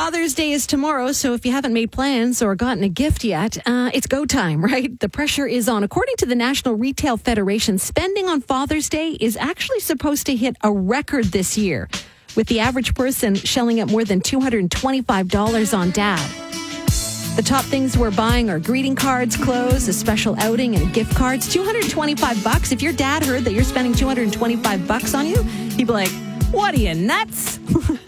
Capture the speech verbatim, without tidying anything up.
Father's Day is tomorrow, so if you haven't made plans or gotten a gift yet, uh, it's go time, right? The pressure is on. According to the National Retail Federation, spending on Father's Day is actually supposed to hit a record this year, with the average person shelling out more than two hundred twenty-five dollars on dad. The top things we're buying are greeting cards, clothes, a special outing, and gift cards. two hundred twenty-five bucks. If your dad heard that you're spending two hundred twenty-five bucks on you, he'd be like, "What are you, nuts?"